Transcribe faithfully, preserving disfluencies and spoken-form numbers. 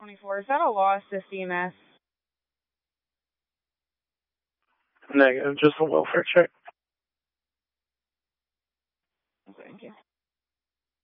twenty-four. Is that a loss to C M S? Negative, just a welfare check. Thank you.